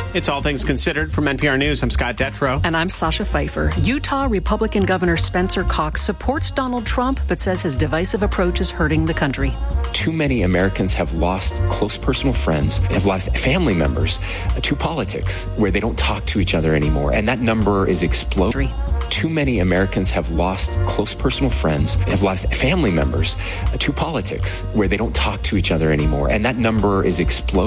It's All Things Considered from NPR News. I'm Scott Detrow. And I'm Sasha Pfeiffer. Utah Republican Governor Spencer Cox supports Donald Trump, but says his divisive approach is hurting the country. Too many Americans have lost close personal friends, have lost family members to politics, where they don't talk to each other anymore. And that number is exploding. Too many Americans have lost close personal friends, have lost family members to politics, where they don't talk to each other anymore. And that number is exploding.